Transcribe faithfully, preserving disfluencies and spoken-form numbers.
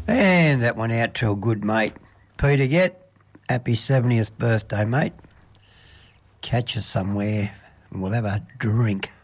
And that one out to a good mate. Peter Get, happy seventieth birthday, mate. Catch us somewhere and we'll have a drink.